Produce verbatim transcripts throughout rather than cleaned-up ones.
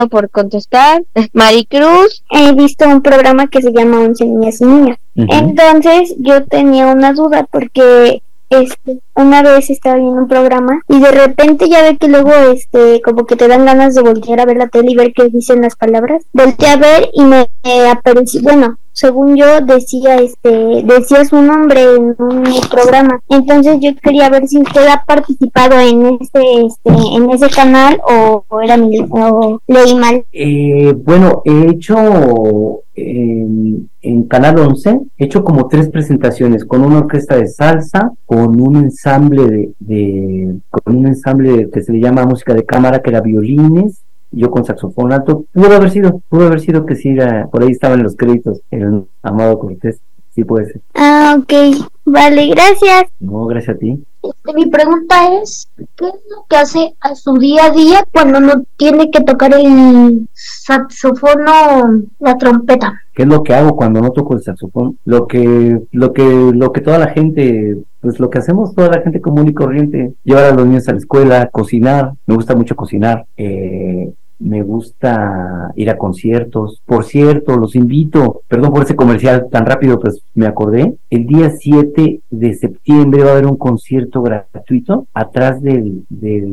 por contestar. Maricruz. He visto un programa que se llama Once Niñas y Niñas. Uh-huh. Entonces yo tenía una duda porque este, una vez estaba viendo un programa y de repente ya ve que luego este como que te dan ganas de voltear a ver la tele y ver qué dicen las palabras. Volteé a ver y me eh, apareció, bueno, según yo decía este decía su nombre en un programa. Entonces yo quería ver si usted ha participado en este este en ese canal o, o era mi o leí mal. Eh, bueno, he hecho en, en Canal once, he hecho como tres presentaciones con una orquesta de salsa, con un ensamble de, de con un ensamble que se le llama música de cámara, que era violines, yo con saxofón alto. Pudo haber sido, pudo haber sido que sí, era, por ahí estaban los créditos, el Amado Cortés, sí puede ser. Ah, ok, vale, gracias. No, gracias a ti. Este, mi pregunta es, ¿qué es lo que hace a su día a día cuando no tiene que tocar el saxofón o la trompeta? ¿Qué es lo que hago cuando no toco el saxofón? Lo que, lo que, lo que toda la gente, pues lo que hacemos toda la gente común y corriente, llevar a los niños a la escuela, cocinar, me gusta mucho cocinar, eh, me gusta ir a conciertos. Por cierto, los invito, perdón por ese comercial tan rápido, pues me acordé, el día siete de septiembre va a haber un concierto gratuito atrás del,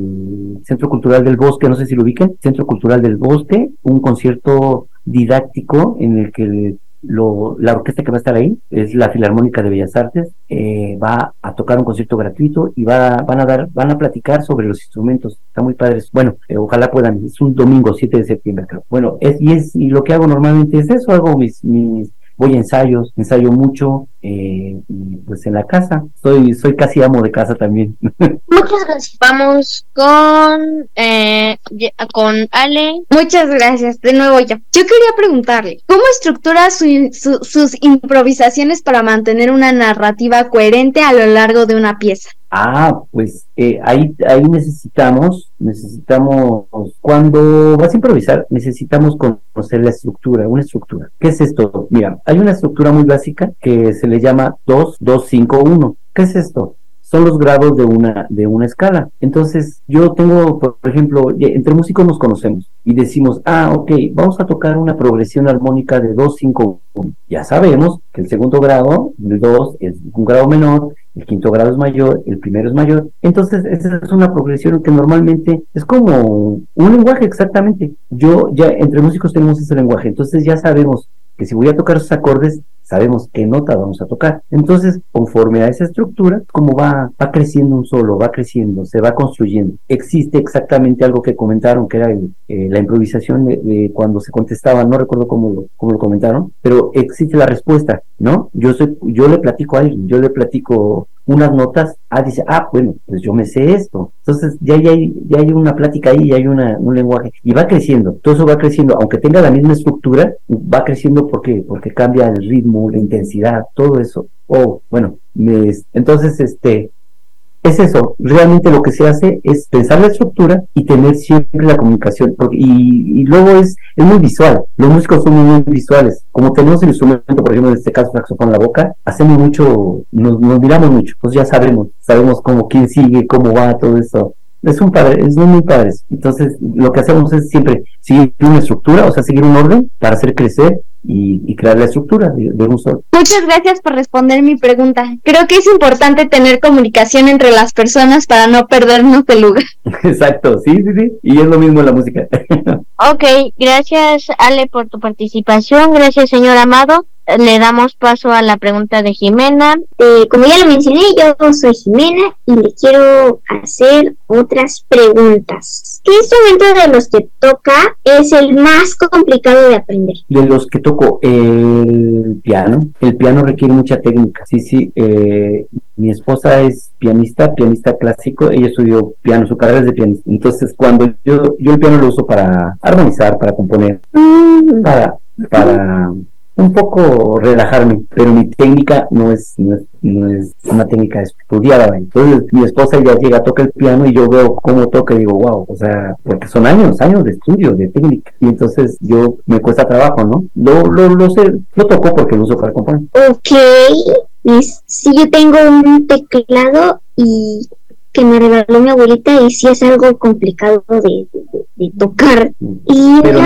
del Centro Cultural del Bosque, no sé si lo ubiquen, Centro Cultural del Bosque, un concierto didáctico en el que lo, la orquesta que va a estar ahí es la Filarmónica de Bellas Artes, eh, va a tocar un concierto gratuito y va, van a dar, van a platicar sobre los instrumentos, está muy padres. Bueno, eh, ojalá puedan, es un domingo siete de septiembre creo. Bueno, es, y es, y lo que hago normalmente es eso, hago mis, mis voy a ensayos, ensayo mucho, eh, y pues en la casa, soy, soy casi amo de casa también. Muchas gracias. Vamos con eh, con Ale. Muchas gracias, de nuevo yo. Yo quería preguntarle, ¿cómo estructura su, su, sus improvisaciones para mantener una narrativa coherente a lo largo de una pieza? Ah, pues eh, ahí ahí necesitamos, necesitamos, cuando vas a improvisar, necesitamos conocer la estructura, una estructura. ¿Qué es esto? Mira, hay una estructura muy básica que se le llama dos, dos, cinco, uno. ¿Qué es esto? Son los grados de una de una escala. Entonces, yo tengo, por ejemplo, entre músicos nos conocemos y decimos, ah, ok, vamos a tocar una progresión armónica de dos, cinco, uno. Ya sabemos que el segundo grado, el dos, es un grado menor, el quinto grado es mayor, el primero es mayor. Entonces, esa es una progresión que normalmente es como un lenguaje exactamente. Yo, ya entre músicos tenemos ese lenguaje, entonces ya sabemos que si voy a tocar esos acordes, sabemos qué nota vamos a tocar. Entonces, conforme a esa estructura, como va, va creciendo un solo, va creciendo, se va construyendo. Existe exactamente algo que comentaron, que era el, eh, la improvisación de, de cuando se contestaba, no recuerdo cómo lo, cómo lo comentaron, pero existe la respuesta, ¿no? Yo soy, yo le platico a alguien, yo le platico unas notas, ah, dice, ah, bueno, pues yo me sé esto. Entonces, ya, ya, hay, ya hay una plática ahí, ya hay una, un lenguaje, y va creciendo, todo eso va creciendo, aunque tenga la misma estructura, va creciendo porque, porque cambia el ritmo, la intensidad, todo eso. Oh, bueno, me, entonces, este, es eso, realmente lo que se hace es pensar la estructura y tener siempre la comunicación, porque, y, y luego es, es muy visual, los músicos son muy visuales, como tenemos el instrumento, por ejemplo, en este caso saxofón en la boca, hacemos mucho, nos, nos miramos mucho, pues ya sabemos, sabemos cómo, quién sigue, cómo va, todo eso. Es un padre, es muy padre. Entonces, lo que hacemos es siempre seguir una estructura, o sea, seguir un orden para hacer crecer y, y crear la estructura de, de un solo. Muchas gracias por responder mi pregunta. Creo que es importante tener comunicación entre las personas para no perdernos de lugar. Exacto, sí, sí, sí. Y es lo mismo en la música. Ok, gracias Ale por tu participación. Gracias, señor Amado. Le damos paso a la pregunta de Jimena. Eh, como ya lo mencioné, yo soy Jimena y le quiero hacer otras preguntas. ¿Qué instrumento de los que toca es el más complicado de aprender? De los que toco, el piano. El piano requiere mucha técnica. Sí, sí. Eh, mi esposa es pianista, pianista clásico. Ella estudió piano, su carrera es de pianista. Entonces, cuando yo, yo el piano lo uso para armonizar, para componer, mm. para... para un poco relajarme, pero mi técnica no es, no es, no es una técnica estudiada. Entonces mi esposa ya llega, toca el piano y yo veo cómo toca y digo, wow, o sea, porque son años, años de estudio, de técnica, y entonces yo, me cuesta trabajo, ¿no? Lo, lo, lo sé, lo toco porque lo uso para componer. Ok, si yo tengo un teclado y que me regaló mi abuelita y sí es algo complicado de, de, de tocar. Y Pero